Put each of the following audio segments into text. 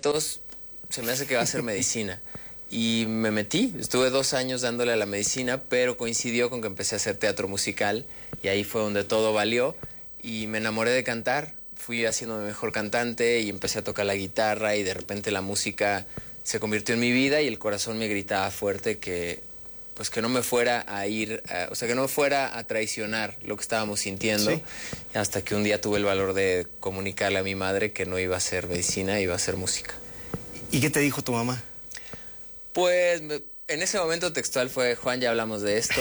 retos, se me hace que va a ser medicina. Y me metí, estuve 2 años dándole a la medicina, pero coincidió con que empecé a hacer teatro musical y ahí fue donde todo valió y me enamoré de cantar. Fui haciéndome mejor cantante y empecé a tocar la guitarra y de repente la música se convirtió en mi vida y el corazón me gritaba fuerte que pues que no me fuera a ir, o sea, que no fuera a traicionar lo que estábamos sintiendo, sí. Hasta que un día tuve el valor de comunicarle a mi madre que no iba a ser medicina, iba a ser música. ¿Y qué te dijo tu mamá? Pues en ese momento textual fue, Juan, ya hablamos de esto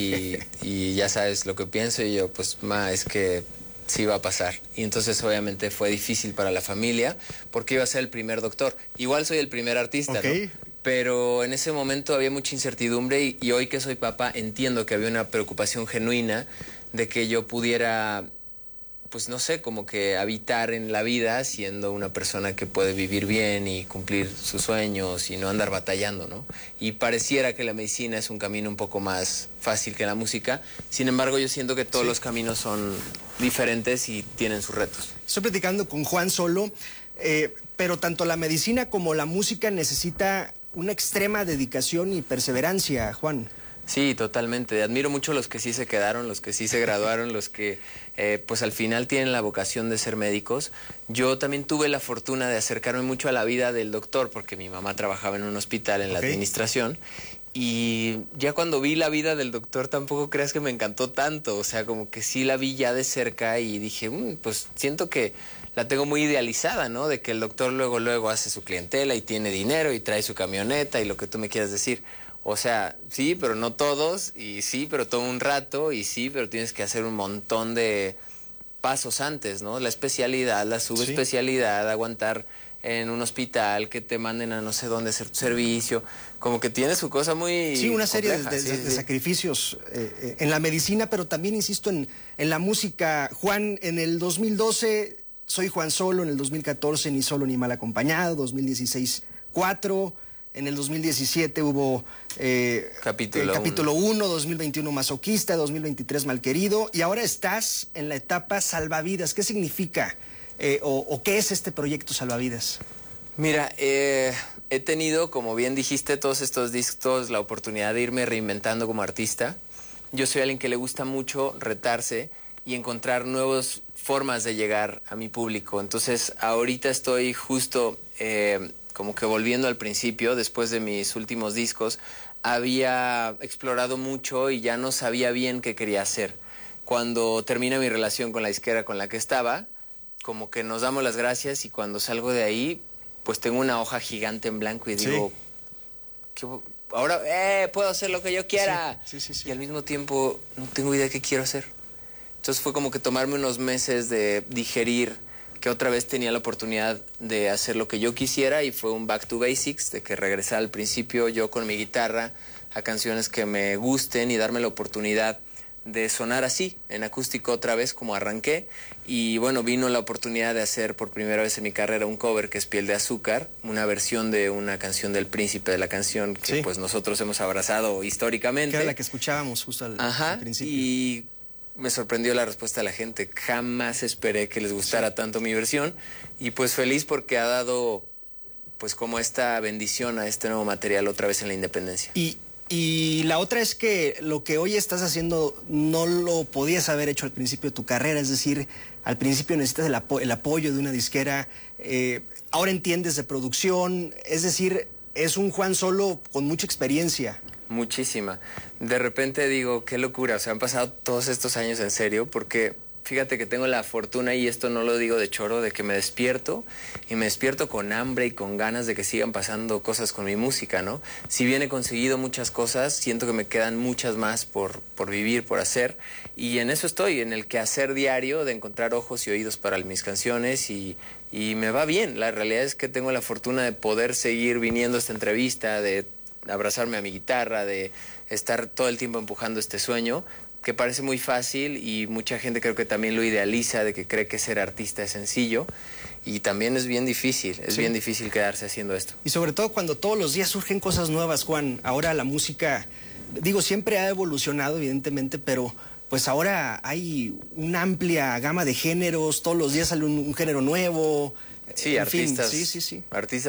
y ya sabes lo que pienso, y yo, pues, ma, es que sí va a pasar. Y entonces obviamente fue difícil para la familia porque iba a ser el primer doctor. Igual soy el primer artista, ¿no? Pero en ese momento había mucha incertidumbre y hoy que soy papá entiendo que había una preocupación genuina de que yo pudiera, pues no sé, como que habitar en la vida siendo una persona que puede vivir bien y cumplir sus sueños y no andar batallando, ¿no? Y pareciera que la medicina es un camino un poco más fácil que la música. Sin embargo, yo siento que todos los caminos son diferentes y tienen sus retos. Estoy platicando con Juan Solo, pero tanto la medicina como la música necesita una extrema dedicación y perseverancia, Juan. Sí, totalmente. Admiro mucho los que sí se quedaron, los que sí se graduaron, los que pues al final tienen la vocación de ser médicos. Yo también tuve la fortuna de acercarme mucho a la vida del doctor porque mi mamá trabajaba en un hospital en la administración y ya cuando vi la vida del doctor tampoco creas que me encantó tanto. O sea, como que sí la vi ya de cerca y dije, pues siento que la tengo muy idealizada, ¿no? De que el doctor luego hace su clientela y tiene dinero y trae su camioneta y lo que tú me quieras decir. O sea, sí, pero no todos, y sí, pero todo un rato, y sí, pero tienes que hacer un montón de pasos antes, ¿no? La especialidad, la subespecialidad, aguantar en un hospital, que te manden a no sé dónde hacer tu servicio, como que tiene su cosa muy Sí, una serie compleja, de sacrificios en la medicina, pero también, insisto, en la música. Juan, en el 2012, Soy Juan Solo, en el 2014, Ni Solo Ni Mal Acompañado, 2016, 4... En el 2017 hubo capítulo 1, 2021 Masoquista, 2023 Malquerido, y ahora estás en la etapa Salvavidas. ¿Qué significa o qué es este proyecto Salvavidas? Mira, he tenido, como bien dijiste, todos estos discos, la oportunidad de irme reinventando como artista. Yo soy alguien que le gusta mucho retarse y encontrar nuevas formas de llegar a mi público. Entonces, ahorita estoy justo como que volviendo al principio, después de mis últimos discos, había explorado mucho y ya no sabía bien qué quería hacer. Cuando termina mi relación con la disquera con la que estaba, como que nos damos las gracias y cuando salgo de ahí, pues tengo una hoja gigante en blanco y digo, ahora puedo hacer lo que yo quiera. Y al mismo tiempo no tengo idea de qué quiero hacer. Entonces fue como que tomarme unos meses de digerir que otra vez tenía la oportunidad de hacer lo que yo quisiera y fue un back to basics, de que regresar al principio yo con mi guitarra a canciones que me gusten y darme la oportunidad de sonar así, en acústico otra vez como arranqué. Y bueno, vino la oportunidad de hacer por primera vez en mi carrera un cover que es Piel de Azúcar, una versión de una canción del Príncipe de la Canción que pues nosotros hemos abrazado históricamente. Que era la que escuchábamos justo al principio. Y me sorprendió la respuesta de la gente. Jamás esperé que les gustara tanto mi versión y pues feliz porque ha dado pues como esta bendición a este nuevo material otra vez en la independencia. Y la otra es que lo que hoy estás haciendo no lo podías haber hecho al principio de tu carrera, es decir, al principio necesitas el apoyo de una disquera, ahora entiendes de producción, es decir, es un Juan Solo con mucha experiencia. Muchísima. De repente digo, qué locura, o sea, han pasado todos estos años en serio, porque fíjate que tengo la fortuna, y esto no lo digo de choro, de que me despierto, y me despierto con hambre y con ganas de que sigan pasando cosas con mi música, ¿no? Si bien he conseguido muchas cosas, siento que me quedan muchas más por vivir, por hacer, y en eso estoy, en el quehacer diario de encontrar ojos y oídos para mis canciones, y me va bien. La realidad es que tengo la fortuna de poder seguir viniendo a esta entrevista, de abrazarme a mi guitarra, de estar todo el tiempo empujando este sueño, que parece muy fácil y mucha gente creo que también lo idealiza, de que cree que ser artista es sencillo y también es bien difícil, bien difícil quedarse haciendo esto. Y sobre todo cuando todos los días surgen cosas nuevas, Juan. Ahora la música, digo, siempre ha evolucionado evidentemente, pero pues ahora hay una amplia gama de géneros, todos los días sale un género nuevo. Sí, artistas, fin, sí. Artistas